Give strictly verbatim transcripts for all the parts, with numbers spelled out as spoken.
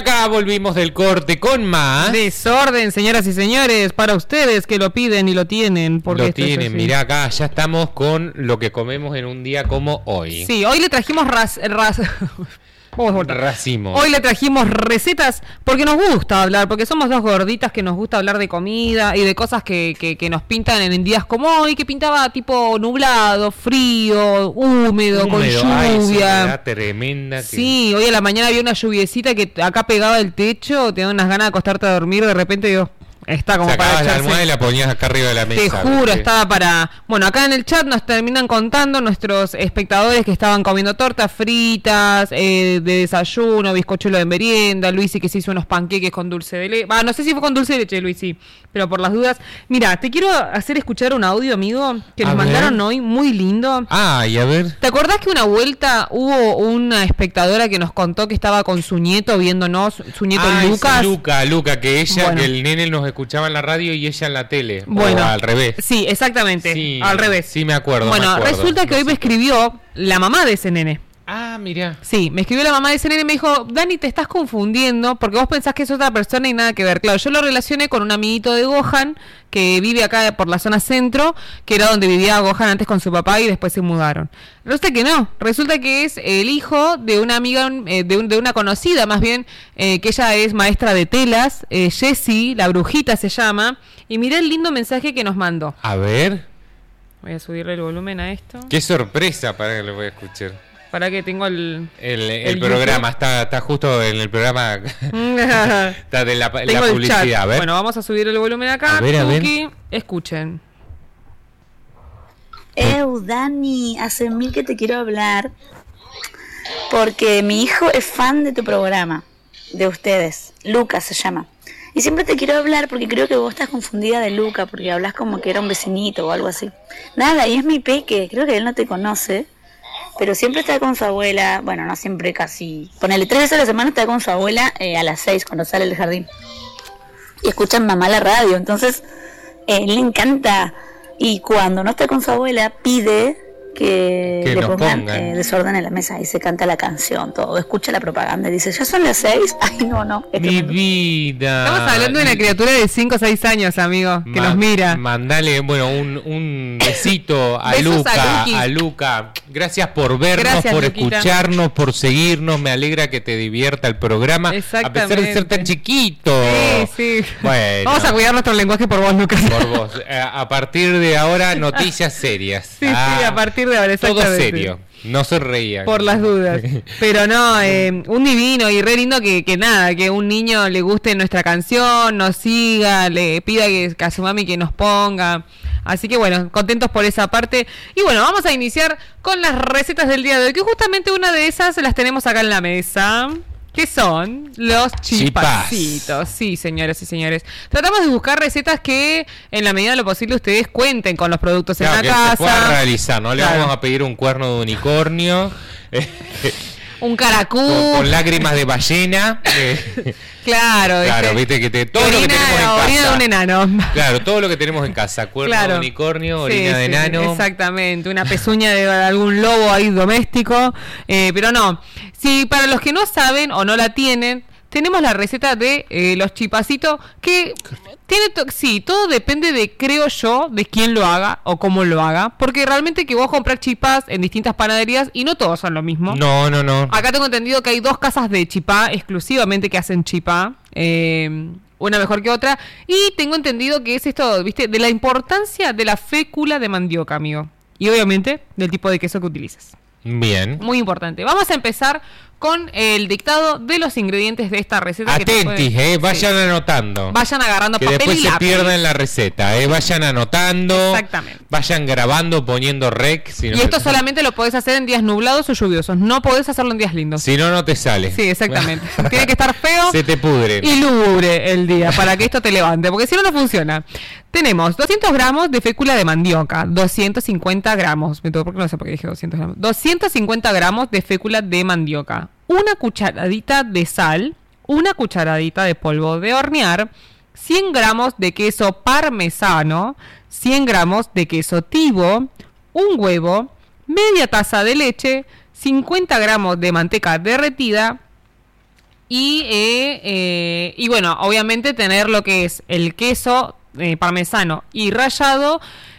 acá volvimos del corte con más desorden, señoras y señores, para ustedes que lo piden y lo tienen. Porque lo tienen, mirá acá, ya estamos con lo que comemos en un día como hoy. Sí, hoy le trajimos ras... ras Racimos. Hoy le trajimos recetas porque nos gusta hablar, porque somos dos gorditas que nos gusta hablar de comida y de cosas que, que, que nos pintan en días como hoy, que pintaba tipo nublado, frío, húmedo, húmedo con lluvia. Ay, tremenda. Que... Sí, hoy a la mañana había una lluviecita que acá pegaba el techo, te da unas ganas de acostarte a dormir, de repente digo... Está como sacabas para la almohada y la ponías acá arriba de la mesa. Te juro, ¿viste? Estaba para... Bueno, acá en el chat nos terminan contando nuestros espectadores que estaban comiendo tortas fritas, eh, de desayuno, bizcochuelo de merienda, Luisi que se hizo unos panqueques con dulce de leche. Ah, no sé si fue con dulce de leche, Luisi, pero por las dudas. Mira, te quiero hacer escuchar un audio, amigo, que nos mandaron hoy, muy lindo. Ah, y a ver. ¿Te acordás que una vuelta hubo una espectadora que nos contó que estaba con su nieto viéndonos, su nieto ah, Lucas? Luca, Luca, que ella, bueno. que el nene nos escuchaba en la radio y ella en la tele. Bueno, o al revés. Sí, exactamente. Sí, al revés. Sí, me acuerdo. Bueno, me acuerdo. resulta que no hoy sé. me escribió la mamá de ese nene. Ah, mirá. Sí, me escribió la mamá de ese nene y me dijo, Dani, te estás confundiendo porque vos pensás que es otra persona y nada que ver. Claro, yo lo relacioné con un amiguito de Gohan que vive acá por la zona centro, que era donde vivía Gohan antes con su papá y después se mudaron. Resulta que no, resulta que es el hijo de una amiga, eh, de, un, de una conocida más bien, eh, que ella es maestra de telas, eh, Jessie, la brujita se llama, y mirá el lindo mensaje que nos mandó. A ver. Voy a subirle el volumen a esto. Qué sorpresa, para que lo voy a escuchar. Para que tengo el... El, el, el programa, está, está justo en el programa, está de la, la publicidad. A ver. Bueno, vamos a subir el volumen acá. A ver, a ver. Escuchen. Eu, Dani, hace mil que te quiero hablar porque mi hijo es fan de tu programa, de ustedes. Lucas se llama. Y siempre te quiero hablar porque creo que vos estás confundida de Luca, porque hablas como que era un vecinito o algo así. Nada, y es mi peque, creo que él no te conoce. Pero siempre está con su abuela, bueno, no siempre, casi, ponele tres veces a la semana está con su abuela eh, a las seis cuando sale del jardín. Y escuchan mamá la radio, entonces eh, le encanta. Y cuando no está con su abuela, pide que, que le pongan, pongan. Eh, desorden en la mesa y se canta la canción, todo. Escucha la propaganda y dice, ¿ya son las seis? Ay, no, no. Mi tremendo. Vida. Estamos hablando de una criatura de cinco o seis años, amigo, que Ma- nos mira. Mandale, bueno, un, un besito a Luca, a, a Luca. Gracias por vernos, Gracias, por Luquita. Escucharnos, por seguirnos. Me alegra que te divierta el programa. A pesar de ser tan chiquito. Sí, sí. Bueno. Vamos a cuidar nuestro lenguaje por vos, Lucas. Por vos. A partir de ahora, noticias serias. Sí, ah, sí, a partir de ahora, todo serio. No se reía. Por las dudas. Pero no, eh, un divino y re lindo que, que nada, que un niño le guste nuestra canción, nos siga, le pida que, que a su mami que nos ponga. Así que bueno, contentos por esa parte. Y bueno, vamos a iniciar con las recetas del día de hoy, que justamente una de esas las tenemos acá en la mesa. ¿Qué son? Los chipacitos. Sí, señoras y señores. Tratamos de buscar recetas que, en la medida de lo posible, ustedes cuenten con los productos claro, en la que casa. Se pueda realizar, no claro. Le vamos a pedir un cuerno de unicornio. Un caracú. Con, con lágrimas de ballena. Eh, claro, claro, este, viste que te, todo orina, lo que tenemos en casa. Orina de un enano. Claro, todo lo que tenemos en casa. Cuerno claro. de unicornio, orina sí, de enano. Sí, exactamente, una pezuña de algún lobo ahí doméstico. Eh, pero no, si para los que no saben o no la tienen, tenemos la receta de eh, los chipacitos que tiene to- sí, todo depende de, creo yo, de quién lo haga o cómo lo haga, porque realmente que vos comprar chipás en distintas panaderías y no todos son lo mismo. No, no, no. Acá tengo entendido que hay dos casas de chipá exclusivamente que hacen chipá, eh, una mejor que otra, y tengo entendido que es esto, ¿viste? De la importancia de la fécula de mandioca, amigo, y obviamente del tipo de queso que utilizas. Bien. Muy importante. Vamos a empezar con el dictado de los ingredientes de esta receta. Atentis, puede... eh, vayan sí. anotando. Vayan agarrando que papel después y se lápiz. pierdan la receta, eh, vayan anotando. Exactamente. Vayan grabando, poniendo rec. Si no y esto te... solamente lo podés hacer en días nublados o lluviosos. No podés hacerlo en días lindos. Si no, no te sale. Sí, exactamente. Tiene que estar feo. Se te pudre. Y lúgubre el día para que esto te levante, porque si no, no funciona. Tenemos doscientos gramos de fécula de mandioca, doscientos cincuenta gramos, me todo, no sé por qué dije doscientos gramos, doscientos cincuenta gramos de fécula de mandioca, una cucharadita de sal, una cucharadita de polvo de hornear, cien gramos de queso parmesano, cien gramos de queso tivo, un huevo, media taza de leche, cincuenta gramos de manteca derretida Y, eh, eh, y bueno, obviamente tener lo que es el queso eh, parmesano y rallado.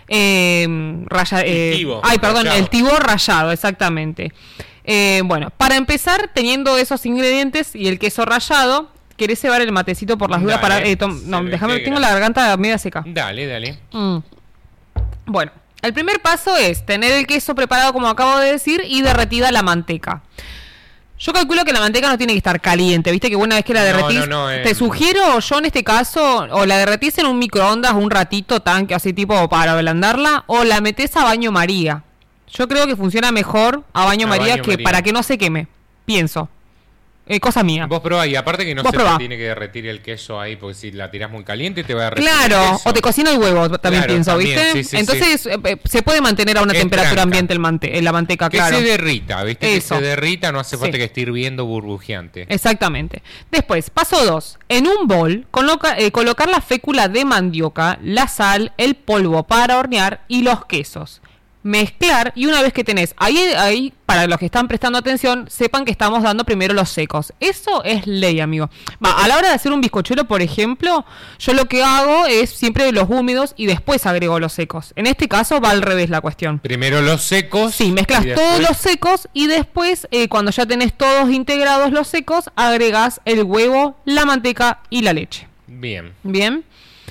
Eh, raya, eh, tibo, ay, perdón, rallado. El tibo rallado, exactamente. Eh, bueno, para empezar, teniendo esos ingredientes y el queso rallado, ¿querés cebar el matecito por las dudas? Para, eh, tom- no, déjame, tengo la garganta media seca. Dale, dale. Mm. Bueno, el primer paso es tener el queso preparado, como acabo de decir, y derretida la manteca. Yo calculo que la manteca no tiene que estar caliente, viste que una vez que la derretís, no, no, no, eh, te sugiero yo en este caso, o la derretís en un microondas un ratito, tanque así tipo para ablandarla, o la metés a baño María. Yo creo que funciona mejor a baño a María baño que María. Para que no se queme, pienso. Eh, cosa mía. Vos probá, y aparte que no Vos se probá. te tiene que derretir el queso ahí, porque si la tirás muy caliente te va a derretir. Claro, el queso. O te cocina el huevo, también claro, pienso, también, ¿viste? sí, sí, Entonces sí. Eh, se puede mantener a una es temperatura tranca. ambiente el mante en la manteca, que claro. Que se derrita, ¿viste? Eso. Que se derrita, no hace falta sí. que esté hirviendo burbujeante. Exactamente. Después, paso dos. En un bol, coloca, eh, colocar la fécula de mandioca, la sal, el polvo para hornear y los quesos. Mezclar, y una vez que tenés ahí, ahí, para los que están prestando atención, sepan que estamos dando primero los secos. Eso es ley, amigo. Va, a la hora de hacer un bizcochuelo, por ejemplo, yo lo que hago es siempre los húmedos y después agrego los secos. En este caso va al revés la cuestión. Primero los secos. Sí, mezclas después... todos los secos y después, eh, cuando ya tenés todos integrados los secos, agregás el huevo, la manteca y la leche. Bien. Bien.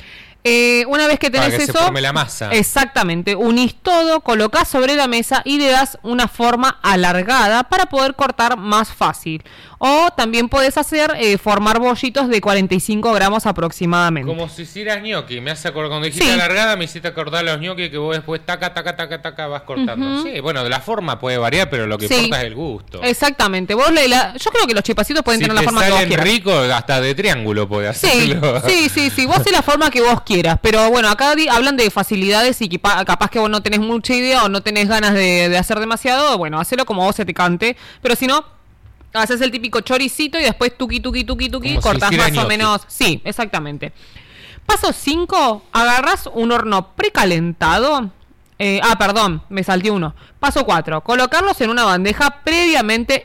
Eh, una vez que tenés Para que eso, se forme la masa. Exactamente, unís todo, colocás sobre la mesa y le das una forma alargada para poder cortar más fácil. O también podés hacer, eh, formar bollitos de cuarenta y cinco gramos aproximadamente. Como si hicieras gnocchi. Me hace acordar, cuando dijiste sí. alargada, me hiciste acordar los gnocchi que vos después taca, taca, taca, taca, vas cortando. Uh-huh. Sí, bueno, la forma puede variar, pero lo que sí. importa es el gusto. Exactamente. Vos le, la, yo creo que los chipacitos pueden si tener la forma que vos quieras. Si rico, hasta de triángulo puede hacerlo. Sí, sí, sí, sí. Vos haces la forma que vos quieras. Pero bueno, acá di, hablan de facilidades y que pa, capaz que vos no tenés mucha idea o no tenés ganas de, de hacer demasiado. Bueno, hacelo como vos se te cante. Pero si no, haces el típico choricito y después tuqui, tuqui, tuqui, tuqui, como cortás si más gnocchi. O menos. Sí, exactamente. Paso cinco, agarras un horno precalentado. Eh, ah, perdón, me salté uno. Paso cuatro, colocarlos en una bandeja previamente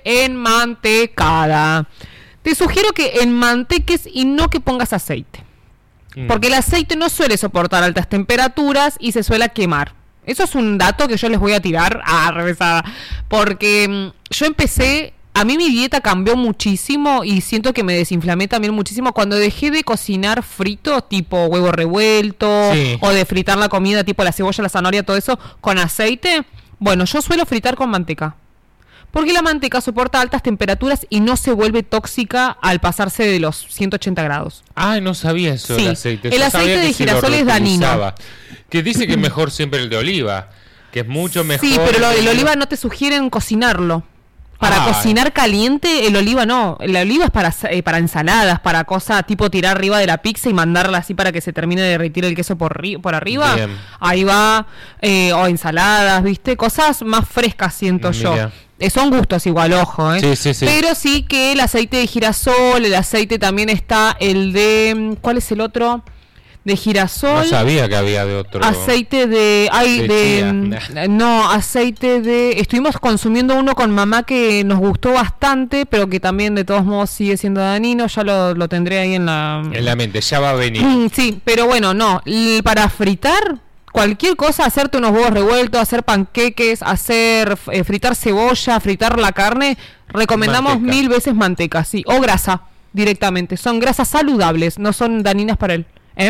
enmantecada. Te sugiero que enmanteques y no que pongas aceite. Mm. Porque el aceite no suele soportar altas temperaturas y se suele quemar. Eso es un dato que yo les voy a tirar a revésada. Porque mmm, yo empecé... A mí mi dieta cambió muchísimo y siento que me desinflamé también muchísimo cuando dejé de cocinar frito, tipo huevo revuelto, sí. o de fritar la comida, tipo la cebolla, la zanahoria, todo eso, con aceite. Bueno, yo suelo fritar con manteca. Porque la manteca soporta altas temperaturas y no se vuelve tóxica al pasarse de los ciento ochenta grados. Ah, no sabía eso sí. del aceite. El yo aceite de girasol es dañino. Que dice que es mejor siempre el de oliva, que es mucho mejor. Sí, pero lo, el oliva no te sugieren cocinarlo. Para ah, cocinar caliente, el oliva no. El oliva es para, eh, para ensaladas, para cosas tipo tirar arriba de la pizza y mandarla así para que se termine de derretir el queso por, ri- por arriba. Bien. Ahí va. Eh, o ensaladas, ¿viste? Cosas más frescas, siento Mira. yo. Eh, son gustos igual, ojo, ¿eh? Sí, sí, sí. Pero sí que el aceite de girasol, el aceite también está el de... ¿Cuál es el otro? De girasol. No sabía que había de otro. Aceite de... Ay, de... de no, aceite de... Estuvimos consumiendo uno con mamá que nos gustó bastante, pero que también de todos modos sigue siendo dañino. Ya lo, lo tendré ahí en la... En la mente, ya va a venir. Sí, pero bueno, no. Para fritar... Cualquier cosa, hacerte unos huevos revueltos, hacer panqueques, hacer eh, fritar cebolla, fritar la carne, recomendamos manteca. Mil veces manteca, sí, o grasa directamente. Son grasas saludables, no son dañinas para él. ¿Eh?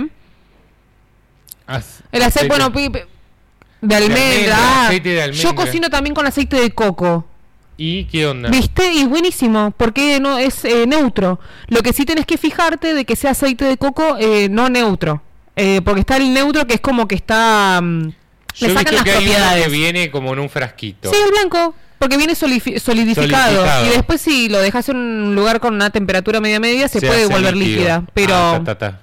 As- el aceite, bueno, de almendra. De almendra, aceite de almendra. Yo cocino también con aceite de coco. ¿Y qué onda? ¿Viste? Y buenísimo, porque no es eh, neutro. Lo que sí tenés que fijarte de que sea aceite de coco eh, no neutro. Eh, porque está el neutro que es como que está... Um, le sacan las propiedades. Que viene como en un frasquito. Sí, el blanco. Porque viene solif- solidificado. solidificado. Y después si lo dejas en un lugar con una temperatura media media se, se puede volver líquido. líquida. Pero... Ah, ta, ta, ta.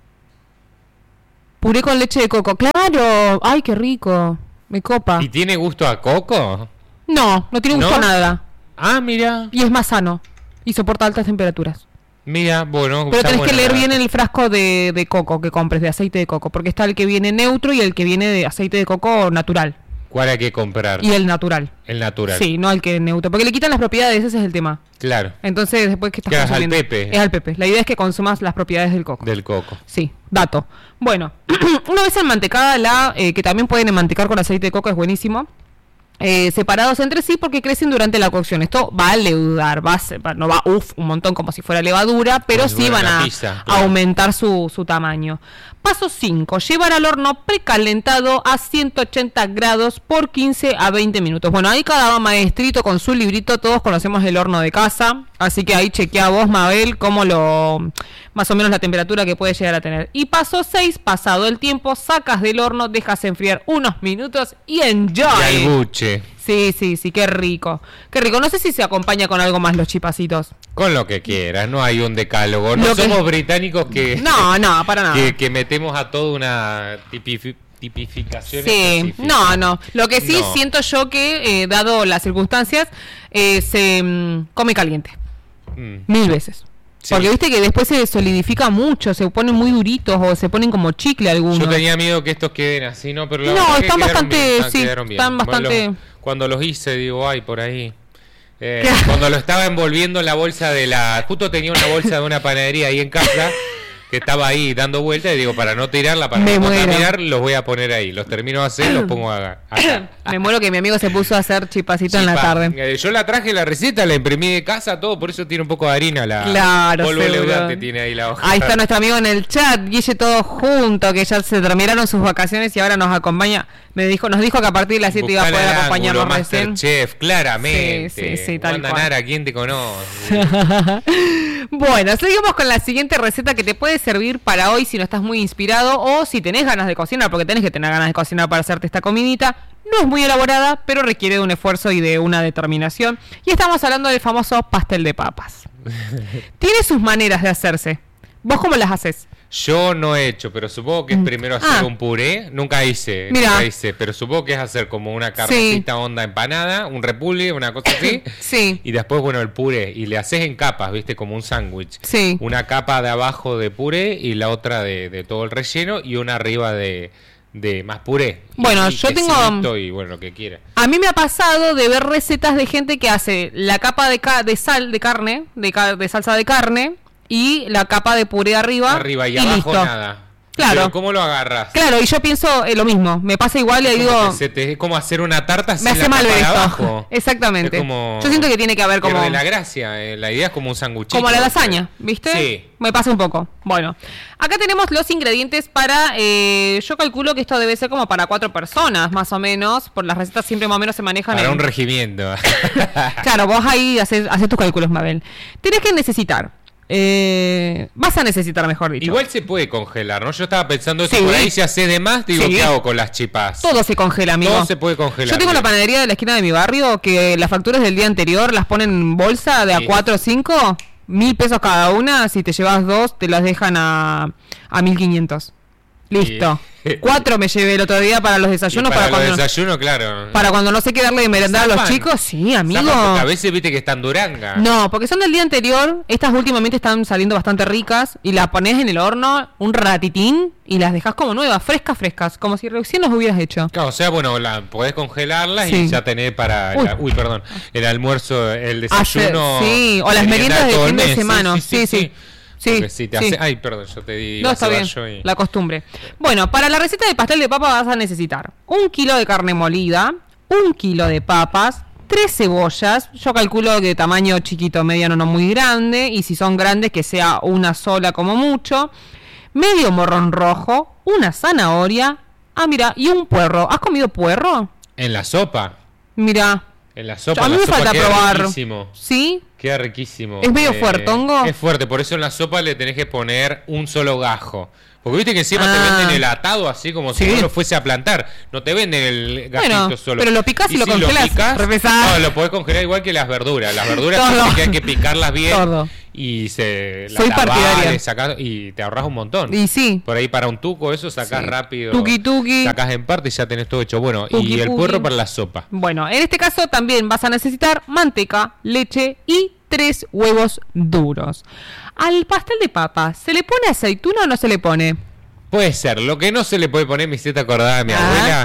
Puré con leche de coco. ¡Claro! ¡Ay, qué rico! Me copa. ¿Y tiene gusto a coco? No, no tiene gusto ¿No? a nada. Ah, mira. Y es más sano. Y soporta altas temperaturas. Mira, bueno. Pero tenés que leer bien el frasco de, de coco que compres, de aceite de coco. Porque está el que viene neutro y el que viene de aceite de coco natural. ¿Cuál hay que comprar? Y el natural. El natural. Sí, no el que es neutro. Porque le quitan las propiedades, ese es el tema. Claro. Entonces, después que estás Claro, consumiendo... es al pepe. Es al pepe. La idea es que consumas las propiedades del coco. Del coco. Sí, dato. Bueno, una vez enmantecada la, eh, que también pueden enmantecar con aceite de coco, es buenísimo. Eh, separados entre sí porque crecen durante la cocción. Esto va a leudar, va a, no va uf, un montón como si fuera levadura, pero como sí si van a pizza, claro. aumentar su, su tamaño. Paso cinco. Llevar al horno precalentado a ciento ochenta grados por quince a veinte minutos. Bueno, ahí cada maestrito con su librito, todos conocemos el horno de casa, así que ahí chequea vos, Mabel, cómo lo, más o menos la temperatura que puede llegar a tener. Y paso seis. Pasado el tiempo, sacas del horno, dejas enfriar unos minutos y enjoy. Y al buche. Sí, sí, sí, qué rico. Qué rico. No sé si se acompaña con algo más los chipacitos. Con lo que quieras, no hay un decálogo. No lo somos que... británicos que... No, no, para nada. Que, que metemos a toda una tipifi... tipificación. Sí, específica. no, no. Lo que sí no. siento yo que, eh, dado las circunstancias, eh, se mm, come caliente. Mm. Mil veces. Sí. Porque viste que después se solidifica mucho, se ponen muy duritos o se ponen como chicle algunos. Yo tenía miedo que estos queden así, ¿no? Pero la no, verdad están que bastante, bien, están, sí, bien. están bastante... Bueno, los, cuando los hice, digo, ay, por ahí. Eh, cuando lo estaba envolviendo en la bolsa de la... Justo tenía una bolsa de una panadería ahí en casa... que estaba ahí dando vueltas y digo, para no tirarla, para me no muero. contaminar, los voy a poner ahí. Los termino de hacer, los pongo acá. Me muero que mi amigo se puso a hacer chipacito Chipa. en la tarde. Eh, yo la traje la receta, la imprimí de casa, todo, por eso tiene un poco de harina la claro, polvo leudante tiene ahí la hoja. Ahí está nuestro amigo en el chat, Guille, todos juntos, que ya se terminaron sus vacaciones y ahora nos acompaña. Me dijo, nos dijo que a partir de las siete iba a poder acompañarnos recién. Chef, claramente. Sí, sí, sí, tal Wanda cual. Nara, ¿quién te conoce? Bueno, seguimos con la siguiente receta que te puede servir para hoy si no estás muy inspirado o si tenés ganas de cocinar, porque tenés que tener ganas de cocinar para hacerte esta comidita. No es muy elaborada, pero requiere de un esfuerzo y de una determinación. Y estamos hablando del famoso pastel de papas. Tiene sus maneras de hacerse. ¿Vos cómo las haces? Yo no he hecho, pero supongo que es primero hacer ah. un puré. Nunca hice, Mirá. nunca hice, pero supongo que es hacer como una carnecita sí. onda empanada, un repulgue, una cosa así. Sí. Y después, bueno, el puré. Y le haces en capas, ¿viste? Como un sándwich. Sí. Una capa de abajo de puré y la otra de, de todo el relleno y una arriba de... de más puré. Bueno, y, yo y tengo y bueno, lo que quiera. A mí me ha pasado de ver recetas de gente que hace la capa de, ca de sal de carne, de, ca de salsa de carne y la capa de puré arriba. Arriba y, y abajo listo. nada. Claro. Pero ¿cómo lo agarras? Claro, y yo pienso eh, lo mismo. Me pasa igual y digo... Se te, es como hacer una tarta sin me hace la mal capa ver de esto. abajo. Exactamente. Como, yo siento que tiene que haber como... Pero de la gracia. Eh, la idea es como un sanguchito. Como la lasaña, ¿viste? Sí. Me pasa un poco. Bueno, acá tenemos los ingredientes para... Eh, yo calculo que esto debe ser como para cuatro personas, más o menos. Por las recetas siempre más o menos se manejan para en... un regimiento. Claro, vos ahí haces, haces tus cálculos, Mabel. Tienes que necesitar... Eh, vas a necesitar, mejor dicho. Igual se puede congelar, ¿no? Yo estaba pensando eso, sí. por ahí se hace de más, digo, sí. ¿qué hago con las chipas? Todo se congela, amigo. Todo se puede congelar. Yo tengo bien. la panadería de la esquina de mi barrio que las facturas del día anterior las ponen en bolsa de sí. a cuatro o cinco, mil pesos cada una. Si te llevas dos, te las dejan a, a mil quinientos. Listo. Sí. Cuatro me llevé el otro día para los desayunos. Y para, para los cuando desayunos, claro. Para cuando no sé qué darle de merendar a los chicos. Sí, amigo. Porque a veces viste que están durangas. No, porque son del día anterior. Estas últimamente están saliendo bastante ricas. Y las pones en el horno un ratitín y las dejas como nuevas, frescas, frescas. Como si recién las hubieras hecho. Claro, o sea, bueno, la, podés congelarlas sí. y ya tenés para... Uy. La, uy, perdón. El almuerzo, el desayuno... Hace, sí, o las meriendas de fin de semana. Sí, sí. sí. sí. Sí, si te hace... sí. Ay, perdón, yo te di... No, está bien, y... la costumbre. Bueno, para la receta de pastel de papa vas a necesitar un kilo de carne molida, un kilo de papas, tres cebollas, yo calculo que de tamaño chiquito, mediano, no muy grande, y si son grandes que sea una sola como mucho, medio morrón rojo, una zanahoria, ah, mira, y un puerro. ¿Has comido puerro? En la sopa. mira. En la sopa, a mí la me sopa falta queda probar. riquísimo. ¿Sí? Queda riquísimo. ¿Es medio eh, fuertongo? Es fuerte, por eso en la sopa le tenés que poner un solo gajo. Porque viste que encima ah. te venden el atado así como ¿Sí? si uno lo fuese a plantar. No te venden el gajito bueno, solo. Pero lo picás y, y lo si congelás. Lo picás, repesás. no, lo podés congelar igual que las verduras. Las verduras Todo. que hay que picarlas bien. Todo. Y se Soy partidaria. Sacás, y te ahorras un montón. Y sí. Por ahí para un tuco eso sacás sí. rápido. Tuki tuki. Sacás en parte y ya tenés todo hecho. Bueno, tuki, y el tuki. puerro para la sopa. Bueno, en este caso también vas a necesitar manteca, leche y tres huevos duros. Al pastel de papa, ¿se le pone aceituna o no se le pone? Puede ser, lo que no se le puede poner, me hiciste acordar a mi ah. abuela,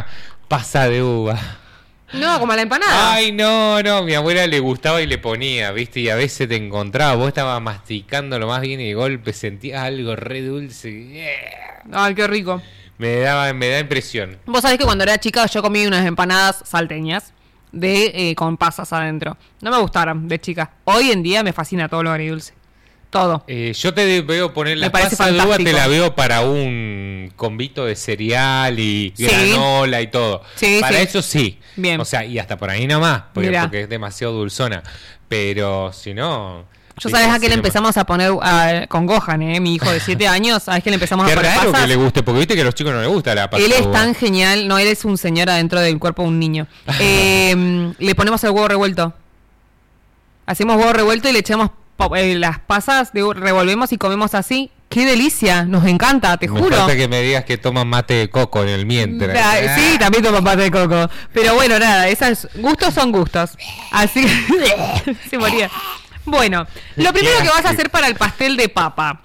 Pasa de uva. No, como a la empanada. Ay, no, no, mi abuela le gustaba y le ponía, ¿viste? Y a veces te encontraba, vos estabas masticando lo más bien y de golpe sentías algo re dulce. Ay, qué rico. Me daba, me da impresión. Vos sabés que cuando era chica yo comí unas empanadas salteñas de eh, con pasas adentro. No me gustaron de chica. Hoy en día me fascina todo lo agridulce. Todo. Eh, yo te veo poner la pasa de uva, te la veo para un convito de cereal y sí. granola y todo. Sí, para sí. eso sí. Bien. O sea, y hasta por ahí nomás, porque, porque es demasiado dulzona. Pero si no... Yo sabes a qué le empezamos a poner a, con Gohan, eh, mi hijo de siete años, sabes que le empezamos qué a poner raro pasas. Que le guste, porque viste que a los chicos no les gusta la pasta. Él es tan genial, no, él es un señor adentro del cuerpo de un niño. eh, le ponemos el huevo revuelto. Hacemos huevo revuelto y le echamos eh, las pasas, de, revolvemos y comemos así. ¡Qué delicia! Nos encanta, te me juro. Me falta que me digas que toman mate de coco en el mientras. Ah, sí, también toman mate de coco. Pero bueno, nada, esos gustos son gustos. Así que se moría. Bueno, lo primero que vas a hacer para el pastel de papa.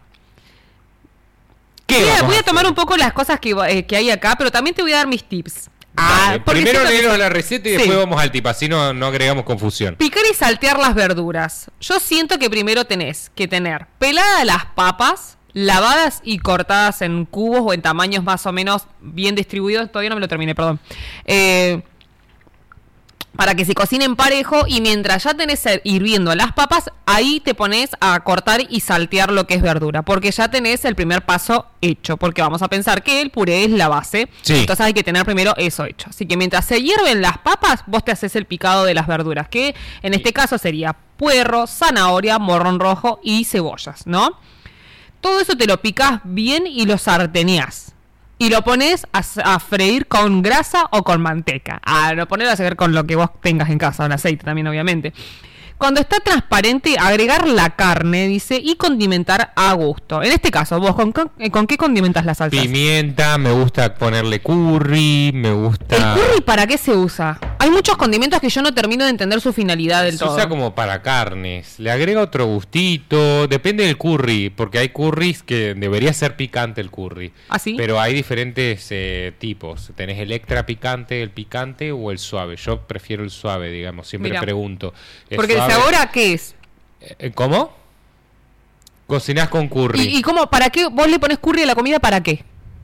¿Qué voy, a, voy a a tomar un poco las cosas que, eh, que hay acá, pero también te voy a dar mis tips. Ah, primero leemos la receta y sí. después vamos al tip, así no, no agregamos confusión. Picar y saltear las verduras. Yo siento que primero tenés que tener peladas las papas, lavadas y cortadas en cubos o en tamaños más o menos bien distribuidos. Todavía no me lo terminé, perdón. Eh... para que se cocinen parejo y mientras ya tenés hirviendo las papas, ahí te pones a cortar y saltear lo que es verdura, porque ya tenés el primer paso hecho, porque vamos a pensar que el puré es la base, sí. Entonces hay que tener primero eso hecho. Así que mientras se hierven las papas, vos te haces el picado de las verduras, que en este caso sería puerro, zanahoria, morrón rojo y cebollas, ¿no? Todo eso te lo picás bien y lo sarteneás. Y lo pones a, a freír con grasa o con manteca. Ah, lo pones a hacer con lo que vos tengas en casa, con aceite también, obviamente. Cuando está transparente, agregar la carne, dice, y condimentar a gusto. En este caso, vos, ¿con, con, con qué condimentas la salsa? Pimienta, me gusta ponerle curry, me gusta... ¿El curry para qué se usa? Hay muchos condimentos que yo no termino de entender su finalidad del se todo. Se usa como para carnes, le agrega otro gustito, depende del curry, porque hay curries que debería ser picante el curry. ¿Ah, sí? Pero hay diferentes eh, tipos, tenés el extra picante, el picante o el suave. Yo prefiero el suave, digamos, siempre Mira, pregunto. Porque suave? el sabor a qué es. ¿Cómo? Cocinás con curry. ¿Y, y cómo? ¿Para qué? ¿Vos le pones curry a la comida para qué?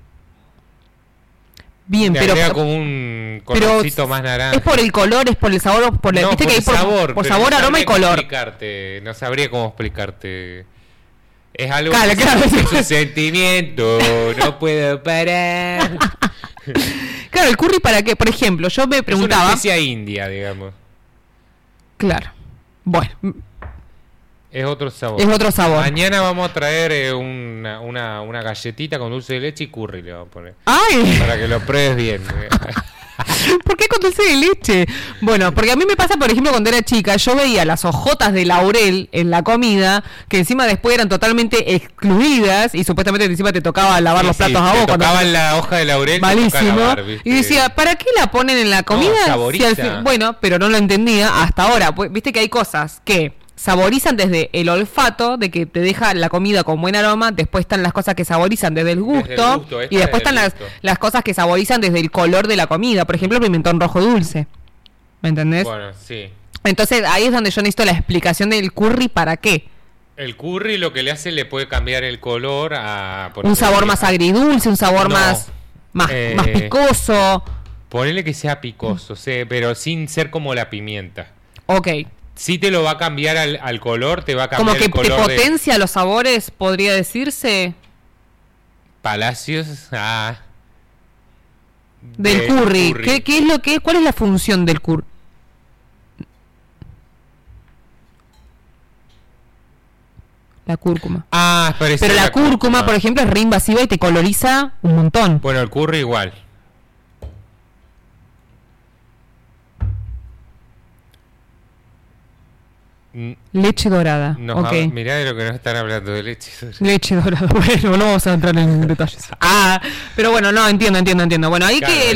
Bien, le pero agrega como un colorcito más naranja. ¿Es por el color, es por el sabor, por la, no, viste por que el hay por sabor, por sabor, no aroma y color? Explicarte, no sabría cómo explicarte. Es algo claro, que claro, es sí. un sentimiento, no puedo parar. Claro, el curry para qué, por ejemplo, yo me preguntaba. Es una especia india, digamos. Claro. Bueno. Es otro sabor. Es otro sabor. Mañana vamos a traer eh, una, una, una galletita con dulce de leche y curry le vamos a poner. ¡Ay! Para que lo pruebes bien. ¿Por qué con dulce de leche? Bueno, porque a mí me pasa, por ejemplo, cuando era chica, yo veía las hojotas de laurel en la comida, que encima después eran totalmente excluidas y supuestamente encima te tocaba lavar sí, los platos sí, a vos. Te tocaban la hoja de laurel. Malísimo. Lavar, y decía, ¿para qué la ponen en la comida? No, saboriza. Si al fin... Bueno, pero no lo entendía hasta ahora. Pues, viste que hay cosas que saborizan desde el olfato, de que te deja la comida con buen aroma, después están las cosas que saborizan desde el gusto, desde el gusto y después están las, las cosas que saborizan desde el color de la comida, por ejemplo el pimentón rojo dulce, ¿me entendés? Bueno, sí. Entonces ahí es donde yo necesito la explicación del curry para qué. El curry lo que le hace, le puede cambiar el color a... Un sabor más agridulce, un sabor no, más, más, eh, más picoso. Ponele que sea picoso, sí, pero sin ser como la pimienta. Ok. Sí te lo va a cambiar al, al color, te va a cambiar el color. Como que te potencia de... los sabores, podría decirse. Palacios, ah. Del de curry. curry. ¿Qué, ¿Qué es lo que? ¿Cuál es la función del curry? La cúrcuma. Ah, parece. Pero la, la cúrcuma, cúrcuma, por ejemplo, es re invasiva y te coloriza un montón. Bueno, el curry igual. Leche dorada. Nos okay. ha, mirá de lo que nos están hablando de leche dorada. Leche dorada. Bueno, no vamos a entrar en detalles. Ah, pero bueno, no, entiendo, entiendo, entiendo. Bueno, ahí claro, que